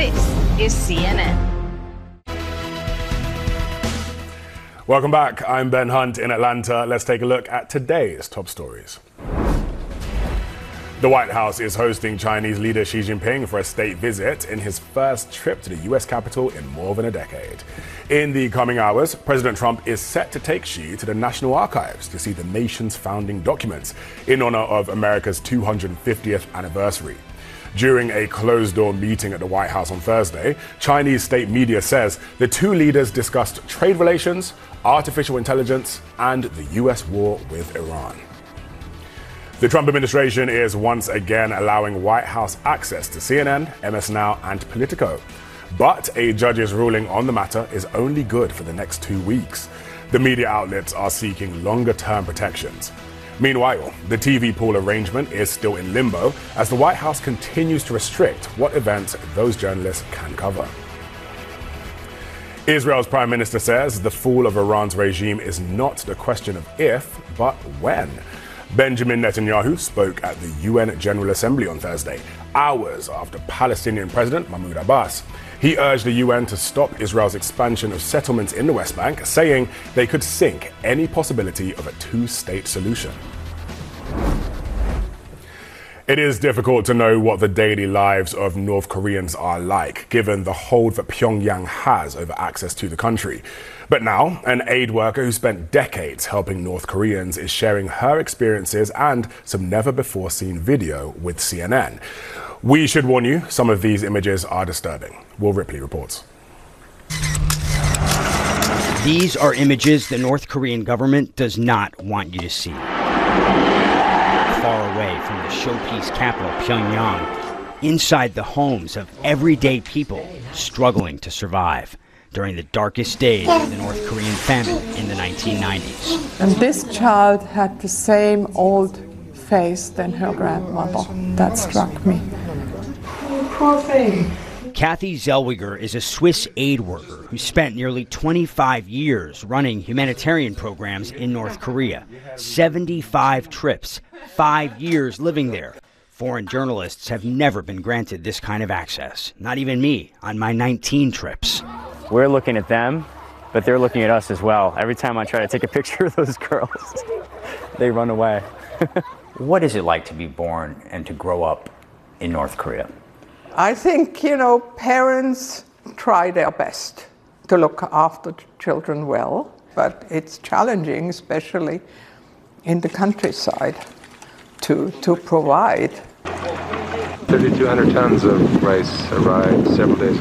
This is CNN. Welcome back. I'm Ben Hunt in Atlanta. Let's take a look at today's top stories. The White House is hosting Chinese leader Xi Jinping for a state visit in his first trip to the U.S. Capitol in more than a decade. In the coming hours, President Trump is set to take Xi to the National Archives to see the nation's founding documents in honor of America's 250th anniversary. During a closed-door meeting at the White House on Thursday, Chinese state media says the two leaders discussed trade relations, artificial intelligence, and the U.S. war with Iran. The Trump administration is once again allowing White House access to CNN, MS Now, and Politico. But a judge's ruling on the matter is only good for the next 2 weeks. The media outlets are seeking longer-term protections. Meanwhile, the TV pool arrangement is still in limbo as the White House continues to restrict what events those journalists can cover. Israel's prime minister says the fall of Iran's regime is not the question of if, but when. Benjamin Netanyahu spoke at the UN General Assembly on Thursday, hours after Palestinian President Mahmoud Abbas. He urged the UN to stop Israel's expansion of settlements in the West Bank, saying they could sink any possibility of a two-state solution. It is difficult to know what the daily lives of North Koreans are like, given the hold that Pyongyang has over access to the country. But now, an aid worker who spent decades helping North Koreans is sharing her experiences and some never-before-seen video with CNN. We should warn you, some of these images are disturbing. Will Ripley reports. These are images the North Korean government does not want you to see. Far away from the showpiece capital, Pyongyang, inside the homes of everyday people struggling to survive during the darkest days of the North Korean famine in the 1990s. And this child had the same old face than her grandmother. That struck me. Poor thing. Kathy Zellweger is a Swiss aid worker who spent nearly 25 years running humanitarian programs in North Korea. 75 trips, 5 years living there. Foreign journalists have never been granted this kind of access. Not even me on my 19 trips. We're looking at them, but they're looking at us as well. Every time I try to take a picture of those girls, they run away. What is it like to be born and to grow up in North Korea? I think, parents try their best to look after children well, but it's challenging, especially in the countryside, to provide. 3,200 tons of rice arrived several days